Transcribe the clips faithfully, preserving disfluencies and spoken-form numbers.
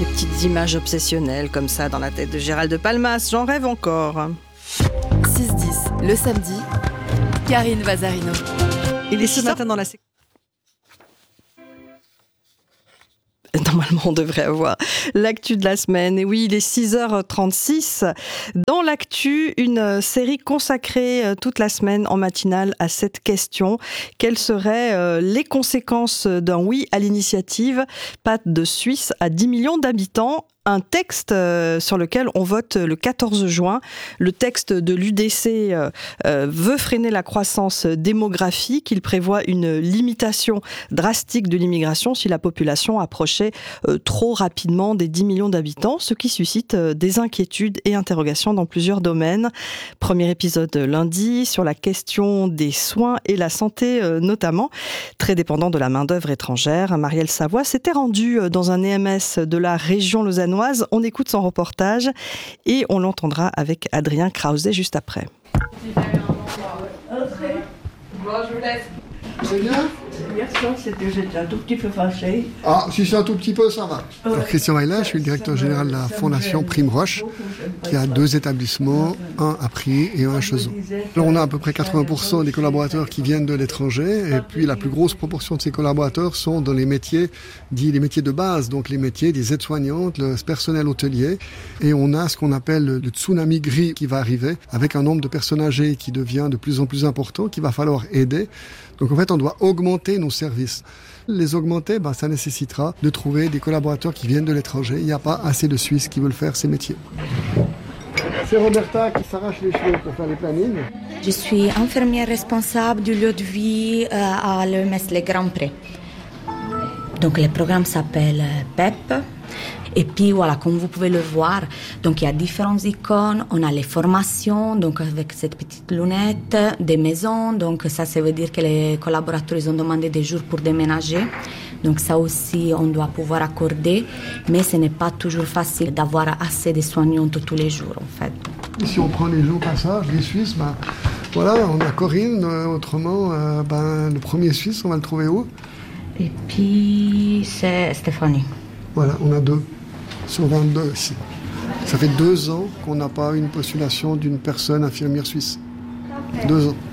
Des petites images obsessionnelles comme ça dans la tête de Gérald de Palmas, j'en rêve encore. six dix, le samedi, Karine Vazarino. Il est ce matin dans la séquence. Normalement, on devrait avoir l'actu de la semaine. Et oui, il est six heures trente-six. Dans l'actu, une série consacrée toute la semaine en matinale à cette question. Quelles seraient les conséquences d'un oui à l'initiative Pâte de Suisse à dix millions d'habitants? Un texte euh, sur lequel on vote le quatorze juin. Le texte de l'U D C euh, euh, veut freiner la croissance démographique. Il prévoit une limitation drastique de l'immigration si la population approchait euh, trop rapidement des dix millions d'habitants, ce qui suscite euh, des inquiétudes et interrogations dans plusieurs domaines. Premier épisode lundi sur la question des soins et la santé euh, notamment, très dépendant de la main-d'œuvre étrangère. Marielle Savoie s'était rendue dans un E M S de la région lausannoise. On écoute son reportage et on l'entendra avec Adrien Krause juste après. Bon, je vous laisse. C'est bien ? Hier soir, c'était, j'étais un tout petit peu fâchée. Ah, si c'est un tout petit peu, ça va. Alors, Christian Weiler, je suis le directeur général de la Fondation Prime Roche, qui a deux établissements, un à Prie et un à Chezot. Alors, on a à peu près quatre-vingts pour cent des collaborateurs qui viennent de l'étranger, et puis la plus grosse proportion de ces collaborateurs sont dans les métiers, dits les métiers de base, donc les métiers des aides-soignantes, le personnel hôtelier, et on a ce qu'on appelle le tsunami gris qui va arriver, avec un nombre de personnes âgées qui devient de plus en plus important, qu'il va falloir aider. Donc en fait, on doit augmenter nos services. Les augmenter, ben, ça nécessitera de trouver des collaborateurs qui viennent de l'étranger. Il n'y a pas assez de Suisses qui veulent faire ces métiers. C'est Roberta qui s'arrache les cheveux pour faire les plannings. Je suis infirmière responsable du lieu de vie à l'E M S Les Grands Prés. Donc le programme s'appelle P E P. Et puis voilà, comme vous pouvez le voir, donc il y a différentes icônes. On a les formations, donc avec cette petite lunette, des maisons. Donc ça, ça veut dire que les collaborateurs, ils ont demandé des jours pour déménager. Donc ça aussi, on doit pouvoir accorder. Mais ce n'est pas toujours facile d'avoir assez de soignantes tous les jours, en fait. Et si on prend les jours passage, les Suisses, ben, voilà, on a Corinne. Autrement, euh, ben, le premier Suisse, on va le trouver où? Et puis, c'est Stéphanie. Voilà, on a deux. Sur vingt-deux ici. Ça fait deux ans qu'on n'a pas une postulation d'une personne infirmière suisse. Deux ans.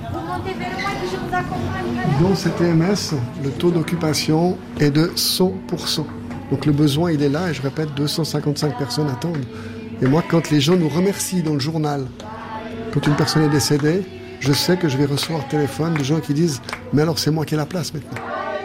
Dans cette E M S, le taux d'occupation est de cent pour cent. Donc le besoin, il est là, et je répète, deux cent cinquante-cinq personnes attendent. Et moi, quand les gens nous remercient dans le journal, quand une personne est décédée, je sais que je vais recevoir un téléphone de gens qui disent « Mais alors, c'est moi qui ai la place maintenant ».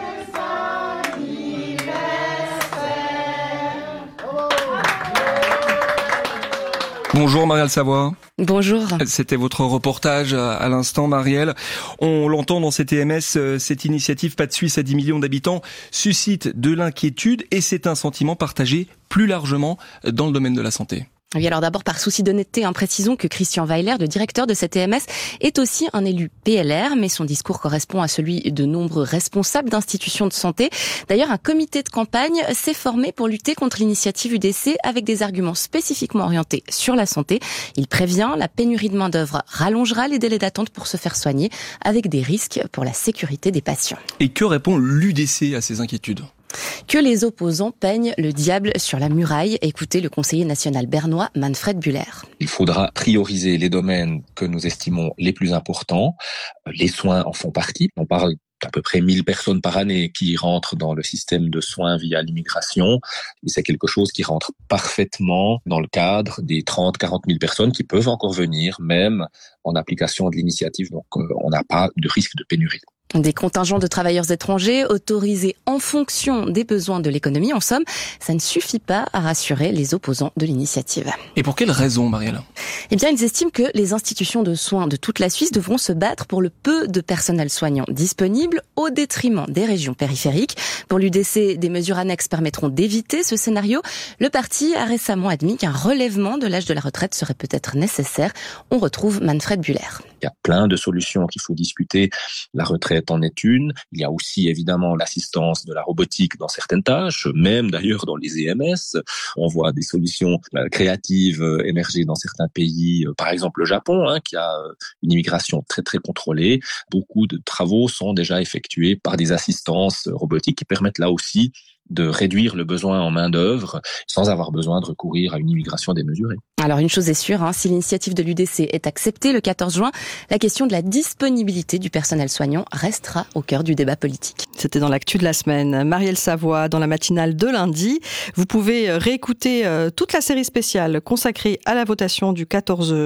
Bonjour Marielle Savoie. Bonjour. C'était votre reportage à l'instant, Marielle. On l'entend dans cette E M S, cette initiative Pas de Suisse à dix millions d'habitants suscite de l'inquiétude et c'est un sentiment partagé plus largement dans le domaine de la santé. Oui, alors d'abord, par souci d'honnêteté, hein, précisons que Christian Weiler, le directeur de cette E M S, est aussi un élu P L R, mais son discours correspond à celui de nombreux responsables d'institutions de santé. D'ailleurs, un comité de campagne s'est formé pour lutter contre l'initiative U D C avec des arguments spécifiquement orientés sur la santé. Il prévient, la pénurie de main-d'œuvre rallongera les délais d'attente pour se faire soigner, avec des risques pour la sécurité des patients. Et que répond l'U D C à ces inquiétudes ? Que les opposants peignent le diable sur la muraille. Écoutez le conseiller national bernois Manfred Buller. Il faudra prioriser les domaines que nous estimons les plus importants. Les soins en font partie. On parle d'à peu près mille personnes par année qui rentrent dans le système de soins via l'immigration. Et c'est quelque chose qui rentre parfaitement dans le cadre des trente à quarante mille personnes qui peuvent encore venir, même en application de l'initiative. Donc on n'a pas de risque de pénurie. Des contingents de travailleurs étrangers autorisés en fonction des besoins de l'économie. En somme, ça ne suffit pas à rassurer les opposants de l'initiative. Et pour quelle raison, Marielle ? Eh bien, ils estiment que les institutions de soins de toute la Suisse devront se battre pour le peu de personnel soignant disponible au détriment des régions périphériques. Pour l'U D C, des mesures annexes permettront d'éviter ce scénario. Le parti a récemment admis qu'un relèvement de l'âge de la retraite serait peut-être nécessaire. On retrouve Manfred Buller. Il y a plein de solutions qu'il faut discuter. La retraite retraite en est une. Il y a aussi évidemment l'assistance de la robotique dans certaines tâches, même d'ailleurs dans les E M S. On voit des solutions créatives émerger dans certains pays, par exemple le Japon, hein, qui a une immigration très très contrôlée. Beaucoup de travaux sont déjà effectués par des assistances robotiques qui permettent là aussi de réduire le besoin en main-d'œuvre sans avoir besoin de recourir à une immigration démesurée. Alors une chose est sûre, hein, si l'initiative de l'U D C est acceptée le quatorze juin, la question de la disponibilité du personnel soignant restera au cœur du débat politique. C'était dans l'actu de la semaine. Marielle Savoie, dans la matinale de lundi. Vous pouvez réécouter toute la série spéciale consacrée à la votation du quatorze